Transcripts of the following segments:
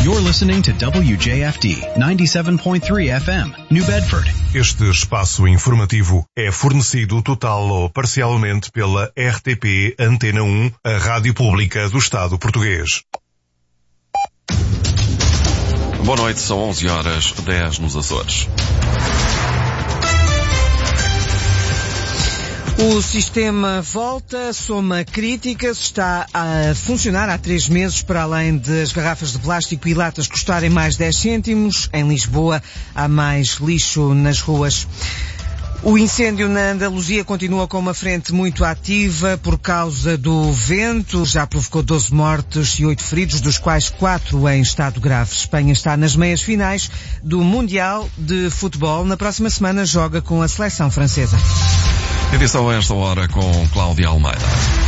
You're listening to WJFD 97.3 FM, New Bedford. Este espaço informativo é fornecido total ou parcialmente pela RTP Antena 1, a rádio pública do Estado português. Boa noite, são 11h10 nos Açores. O sistema Volta soma críticas, está a funcionar há 3 meses, para além das garrafas de plástico e latas custarem mais 10 cêntimos. Em Lisboa há mais lixo nas ruas. O incêndio na Andaluzia continua com uma frente muito ativa por causa do vento. Já provocou 12 mortes e 8 feridos, dos quais 4 em estado grave. Espanha está nas meias finais do Mundial de Futebol. Na próxima semana joga com a seleção francesa. Edição a esta hora com Cláudia Almeida.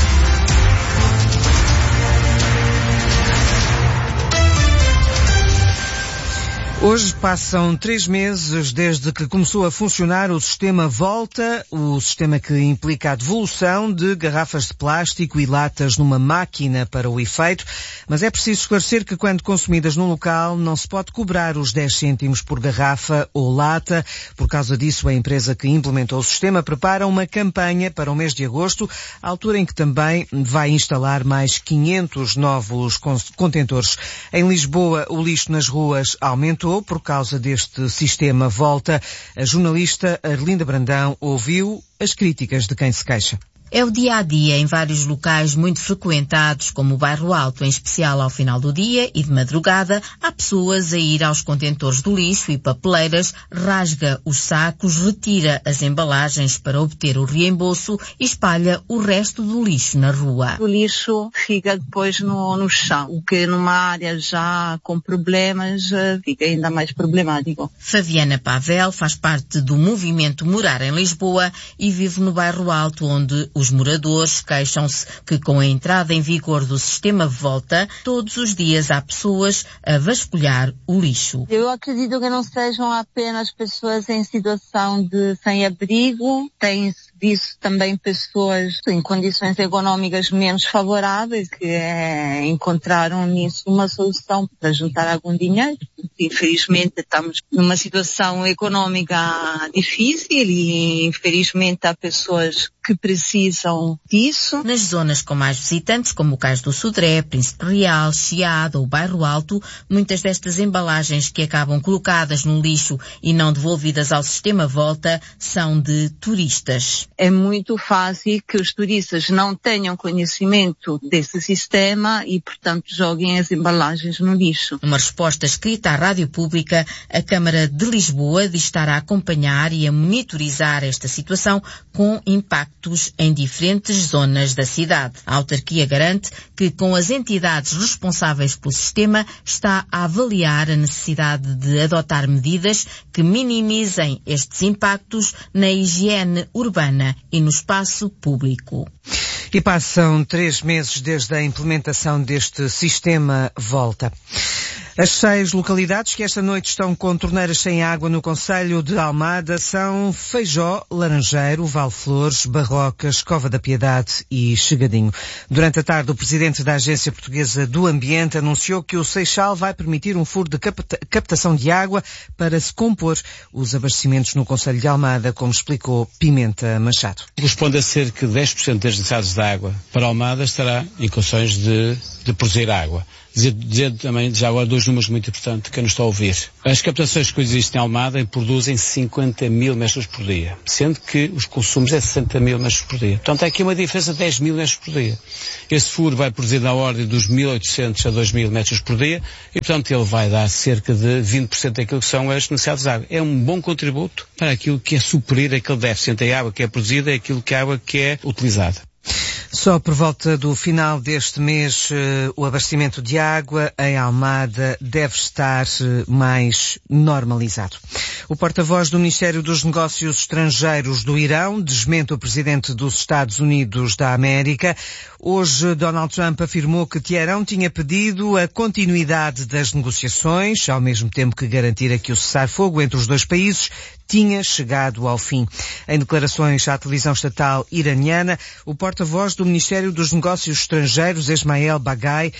Hoje passam 3 meses desde que começou a funcionar o sistema Volta, o sistema que implica a devolução de garrafas de plástico e latas numa máquina para o efeito, mas é preciso esclarecer que quando consumidas num local não se pode cobrar os 10 cêntimos por garrafa ou lata. Por causa disso, a empresa que implementou o sistema prepara uma campanha para o mês de agosto, à altura em que também vai instalar mais 500 novos contentores. Em Lisboa, o lixo nas ruas aumentou por causa deste sistema Volta. A jornalista Arlinda Brandão ouviu as críticas de quem se queixa. É o dia-a-dia em vários locais muito frequentados, como o Bairro Alto, em especial ao final do dia e de madrugada. Há pessoas a ir aos contentores do lixo e papeleiras, rasga os sacos, retira as embalagens para obter o reembolso e espalha o resto do lixo na rua. O lixo fica depois no chão, o que numa área já com problemas fica ainda mais problemático. Fabiana Pavel faz parte do movimento Morar em Lisboa e vive no Bairro Alto, onde os moradores queixam-se que com a entrada em vigor do sistema Volta, todos os dias há pessoas a vasculhar o lixo. Eu acredito que não sejam apenas pessoas em situação de sem-abrigo, tem-se visto também pessoas em condições económicas menos favoráveis que encontraram nisso uma solução para juntar algum dinheiro. Infelizmente estamos numa situação económica difícil e infelizmente há pessoas que precisam disso. Nas zonas com mais visitantes, como o Cais do Sodré, Príncipe Real, Chiado ou Bairro Alto, muitas destas embalagens que acabam colocadas no lixo e não devolvidas ao sistema Volta são de turistas. É muito fácil que os turistas não tenham conhecimento desse sistema e, portanto, joguem as embalagens no lixo. Numa resposta escrita à Rádio Pública, a Câmara de Lisboa diz estar a acompanhar e a monitorizar esta situação com impactos em diferentes zonas da cidade. A autarquia garante que, com as entidades responsáveis pelo sistema, está a avaliar a necessidade de adotar medidas que minimizem estes impactos na higiene urbana e no espaço público. E passam 3 meses desde a implementação deste sistema Volta. As 6 localidades que esta noite estão com torneiras sem água no concelho de Almada são Feijó, Laranjeiro, Valflores, Barrocas, Cova da Piedade e Chegadinho. Durante a tarde, o presidente da Agência Portuguesa do Ambiente anunciou que o Seixal vai permitir um furo de captação de água para se compor os abastecimentos no concelho de Almada, como explicou Pimenta Machado. Corresponde a cerca de 10% das necessidades de água. Para Almada estará em condições de produzir água. Dizer também, já agora, 2 números muito importantes que eu não estou a ouvir. As captações que existem em Almada produzem 50 mil metros por dia, sendo que os consumos é 60 mil metros por dia. Portanto, há aqui uma diferença de 10 mil metros por dia. Esse furo vai produzir na ordem dos 1.800 a 2.000 metros por dia e, portanto, ele vai dar cerca de 20% daquilo que são as necessidades de água. É um bom contributo para aquilo que é suprir aquele déficit entre a água que é produzida e aquilo que a água que é utilizada. Só por volta do final deste mês, o abastecimento de água em Almada deve estar mais normalizado. O porta-voz do Ministério dos Negócios Estrangeiros do Irão desmente o presidente dos Estados Unidos da América. Hoje, Donald Trump afirmou que Teherão tinha pedido a continuidade das negociações, ao mesmo tempo que garantira que o cessar-fogo entre os 2 países tinha chegado ao fim. Em declarações à televisão estatal iraniana, o porta-voz do Ministério dos Negócios Estrangeiros, Esmael Baghaei,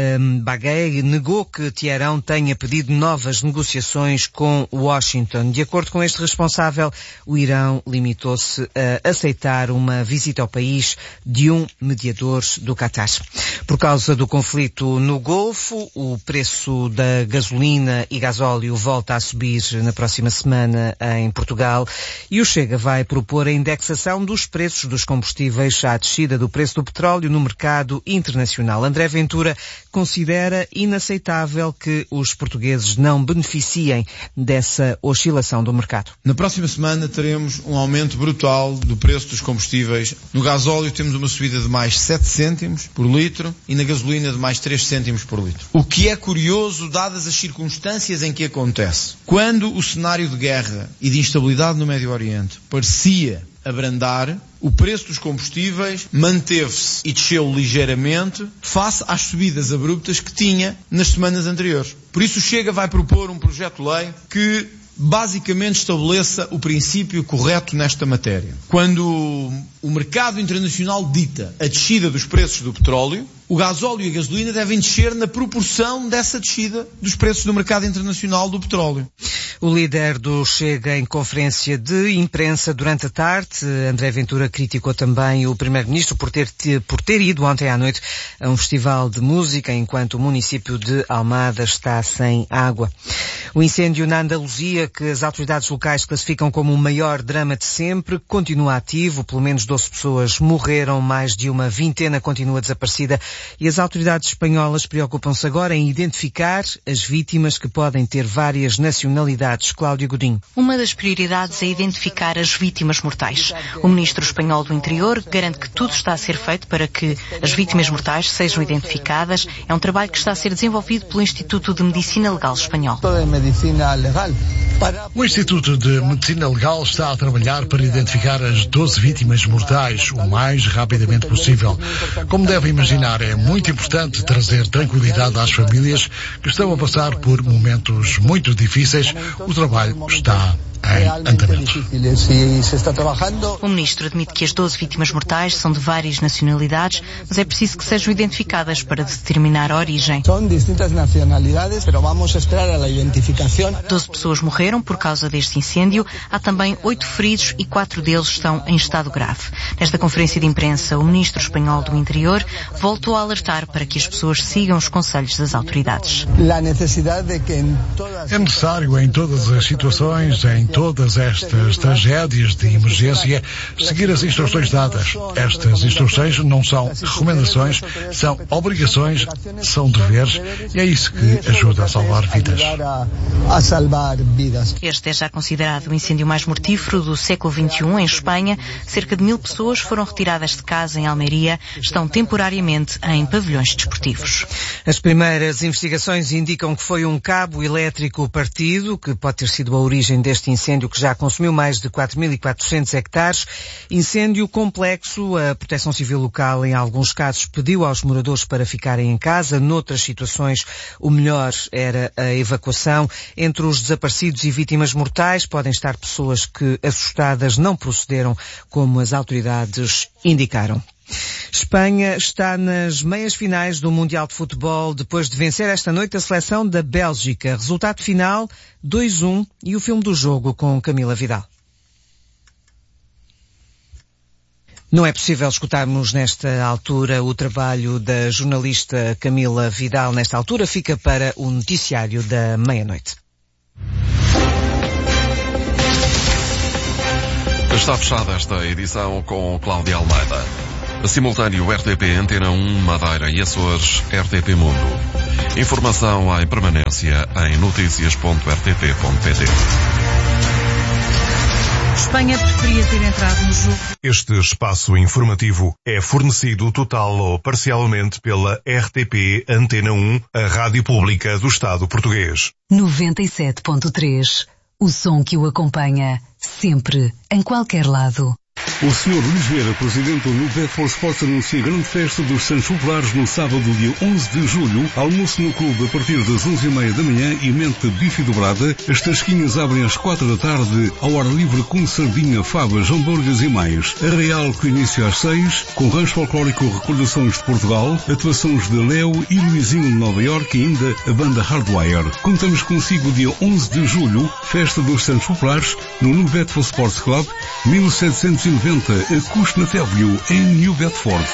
negou que Teherão tenha pedido novas negociações com Washington. De acordo com este responsável, o Irão limitou-se a aceitar uma visita ao país de um mediador do Qatar. Por causa do conflito no Golfo, o preço da gasolina e gasóleo volta a subir na próxima semana em Portugal e o Chega vai propor a indexação dos preços dos combustíveis à descida do preço do petróleo no mercado internacional. André Ventura considera inaceitável que os portugueses não beneficiem dessa oscilação do mercado. Na próxima semana teremos um aumento brutal do preço dos combustíveis. No gasóleo temos uma subida de mais 7 cêntimos por litro e na gasolina de mais 3 cêntimos por litro. O que é curioso, dadas as circunstâncias em que acontece. Quando o cenário de guerra e de instabilidade no Médio Oriente parecia abrandar, o preço dos combustíveis manteve-se e desceu ligeiramente face às subidas abruptas que tinha nas semanas anteriores. Por isso o Chega vai propor um projeto de lei que basicamente estabeleça o princípio correto nesta matéria. Quando o mercado internacional dita a descida dos preços do petróleo, o gasóleo e a gasolina devem descer na proporção dessa descida dos preços do mercado internacional do petróleo. O líder do Chega em conferência de imprensa durante a tarde, André Ventura, criticou também o primeiro-ministro por ter ido ontem à noite a um festival de música enquanto o município de Almada está sem água. O incêndio na Andaluzia, que as autoridades locais classificam como o maior drama de sempre, continua ativo. Pelo menos 12 pessoas morreram, mais de uma vintena continua desaparecida e as autoridades espanholas preocupam-se agora em identificar as vítimas, que podem ter várias nacionalidades. Cláudio Godinho. Uma das prioridades é identificar as vítimas mortais. O ministro espanhol do Interior garante que tudo está a ser feito para que as vítimas mortais sejam identificadas. É um trabalho que está a ser desenvolvido pelo Instituto de Medicina Legal Espanhol. O Instituto de Medicina Legal está a trabalhar para identificar as 12 vítimas mortais o mais rapidamente possível. Como devem imaginar, é muito importante trazer tranquilidade às famílias que estão a passar por momentos muito difíceis. O trabalho está em andamento. O ministro admite que as 12 vítimas mortais são de várias nacionalidades, mas é preciso que sejam identificadas para determinar a origem. 12 pessoas morreram por causa deste incêndio. Há também 8 feridos e 4 deles estão em estado grave. Nesta conferência de imprensa, o ministro espanhol do Interior voltou a alertar para que as pessoas sigam os conselhos das autoridades. É necessário em todas as situações, em todas estas tragédias de emergência, seguir as instruções dadas. Estas instruções não são recomendações, são obrigações, são deveres, e é isso que ajuda a salvar vidas. Este é já considerado o incêndio mais mortífero do século XXI em Espanha. Cerca de 1000 pessoas foram retiradas de casa em Almeria, estão temporariamente em pavilhões desportivos. As primeiras investigações indicam que foi um cabo elétrico partido, que pode ter sido a origem deste incêndio que já consumiu mais de 4.400 hectares. Incêndio complexo. A Proteção Civil local, em alguns casos, pediu aos moradores para ficarem em casa. Noutras situações, o melhor era a evacuação. Entre os desaparecidos e vítimas mortais podem estar pessoas que, assustadas, não procederam como as autoridades indicaram. Espanha está nas meias finais do Mundial de Futebol depois de vencer esta noite a seleção da Bélgica. Resultado final 2-1 e o filme do jogo com Camila Vidal. Não é possível escutarmos nesta altura o trabalho da jornalista Camila Vidal. Nesta altura fica para o noticiário da meia-noite. Está fechada esta edição com Cláudia Almeida. Simultâneo RTP Antena 1, Madeira e Açores, RTP Mundo. Informação em permanência em noticias.rtp.pt. Espanha preferia ter entrado no jogo. Este espaço informativo é fornecido total ou parcialmente pela RTP Antena 1, a rádio pública do Estado português. 97.3. O som que o acompanha, sempre, em qualquer lado. O Sr. Luís Vieira, presidente do New Bedford Sports, anuncia grande festa dos Santos Populares no sábado, dia 11 de julho. Almoço no clube a partir das 11h30 da manhã e mente bife dobrada. As tasquinhas abrem às 4 da tarde, ao ar livre com sardinha, favas, hambúrgueres e mais. A Real que inicia às 6, com rancho folclórico Recordações de Portugal, atuações de Léo e Luizinho de Nova Iorque e ainda a banda Hardwire. Contamos consigo dia 11 de julho, festa dos Santos Populares, no New Bedford Sports Club, 1790, a Cushnet Avenue, em New Bedford.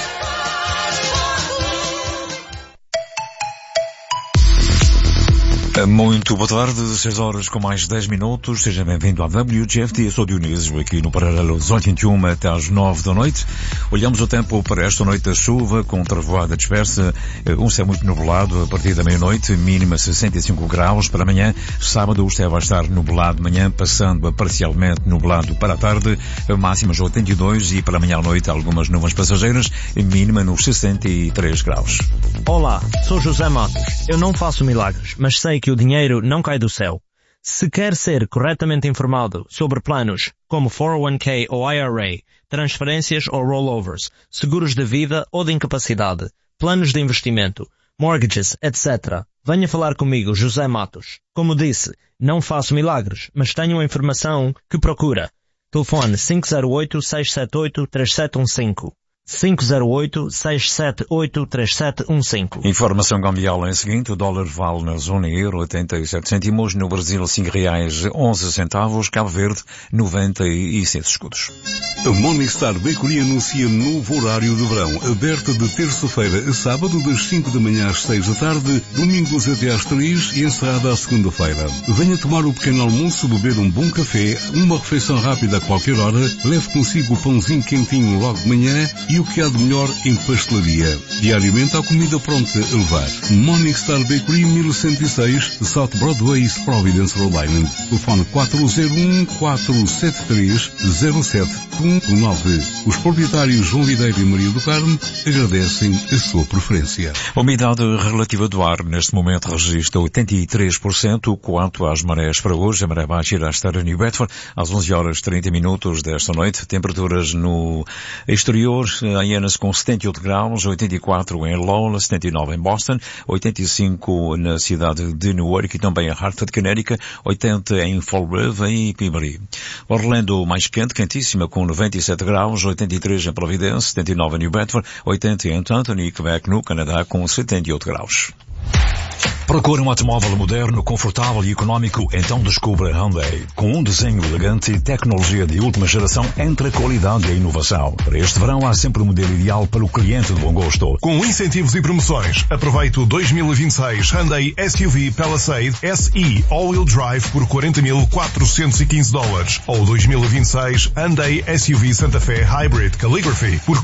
Muito boa tarde, 6 horas com mais 10 minutos. Seja bem-vindo à WGFT. Eu sou Dionísio, aqui no paralelo às 8h21 até às 9 da noite. Olhamos o tempo para esta noite da chuva, com trovoada dispersa, um céu muito nublado a partir da meia-noite, mínima 65 graus. Para amanhã, sábado, o céu vai estar nublado de manhã, passando a parcialmente nublado para a tarde, máximas 82 e para amanhã à noite algumas nuvens passageiras, mínima nos 63 graus. Olá, sou José Matos. Eu não faço milagres, mas sei que o dinheiro não cai do céu. Se quer ser corretamente informado sobre planos como 401k ou IRA, transferências ou rollovers, seguros de vida ou de incapacidade, planos de investimento, mortgages, etc., venha falar comigo, José Matos. Como disse, não faço milagres, mas tenho a informação que procura. Telefone 508-678-3715. 508-678-3715. Informação cambial em seguinte: o dólar vale na zona euro 87 cêntimos, no Brasil R$5,11, Cabo Verde 97 escudos. A Morningstar Bakery anuncia novo horário de verão, aberta de terça-feira a sábado das 5 da manhã às 6 da tarde, domingos até às 3 e encerrada à segunda-feira. Venha tomar o pequeno almoço, beber um bom café, uma refeição rápida a qualquer hora, leve consigo o pãozinho quentinho logo de manhã e o que há de melhor em pastelaria. Diariamente há comida pronta a levar. Morningstar Bakery 1106, South Broadway, Providence, Rhode Island. Telefone 401-473-0719. Os proprietários João Videira e Maria do Carmo agradecem a sua preferência. A umidade relativa do ar neste momento registra 83%. Quanto às marés para hoje, a maré baixa irá estar em New Bedford às 11 horas 30 minutos desta noite. Temperaturas no exterior, em Ennis com 78 graus, 84 em Lowell, 79 em Boston, 85 na cidade de Newark e também em Hartford, Connecticut, 80 em Fall River e Pimbury. Orlando mais quente, quentíssima, com 97 graus, 83 em Providence, 79 em New Bedford, 80 em Anthony e Quebec, no Canadá, com 78 graus. Procura um automóvel moderno, confortável e económico? Então descubra Hyundai. Com um desenho elegante e tecnologia de última geração entre a qualidade e a inovação. Para este verão há sempre o modelo ideal para o cliente de bom gosto. Com incentivos e promoções, aproveite o 2026 Hyundai SUV Palisade SE All-Wheel Drive por $40.415 ou 2026 Hyundai SUV Santa Fe Hybrid Calligraphy por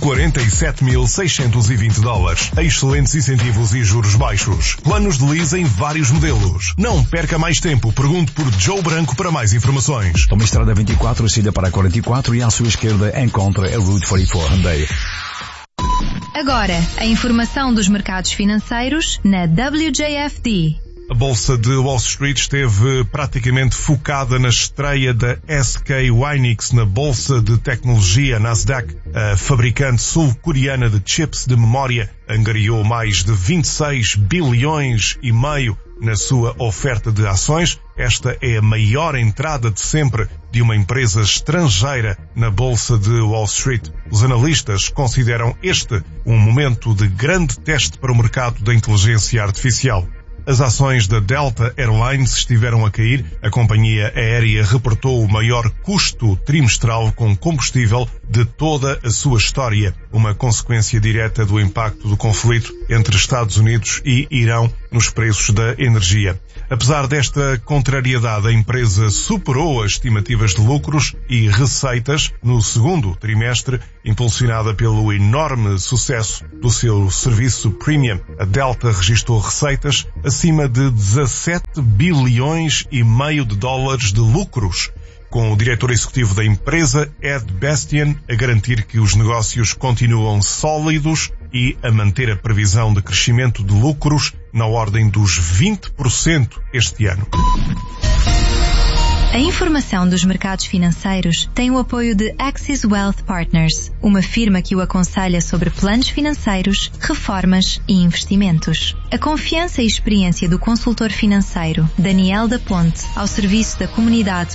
$47.620. Excelentes incentivos e juros baixos. Planos de lease em vários modelos. Não perca mais tempo. Pergunte por Joe Branco para mais informações. Toma a estrada 24, saída para a 44 e à sua esquerda encontra a Route 44 Hyundai. Agora, a informação dos mercados financeiros na WJFD. A Bolsa de Wall Street esteve praticamente focada na estreia da SK Hynix na Bolsa de Tecnologia Nasdaq. A fabricante sul-coreana de chips de memória angariou mais de 26 bilhões e meio na sua oferta de ações. Esta é a maior entrada de sempre de uma empresa estrangeira na Bolsa de Wall Street. Os analistas consideram este um momento de grande teste para o mercado da inteligência artificial. As ações da Delta Airlines estiveram a cair. A companhia aérea reportou o maior custo trimestral com combustível de toda a sua história, uma consequência direta do impacto do conflito entre Estados Unidos e Irão nos preços da energia. Apesar desta contrariedade, a empresa superou as estimativas de lucros e receitas no segundo trimestre, impulsionada pelo enorme sucesso do seu serviço premium. A Delta registrou receitas acima de 17 bilhões e meio de dólares de lucros, com o diretor executivo da empresa, Ed Bastian, a garantir que os negócios continuam sólidos e a manter a previsão de crescimento de lucros na ordem dos 20% este ano. A informação dos mercados financeiros tem o apoio de Axis Wealth Partners, uma firma que o aconselha sobre planos financeiros, reformas e investimentos. A confiança e experiência do consultor financeiro Daniel da Ponte, ao serviço da comunidade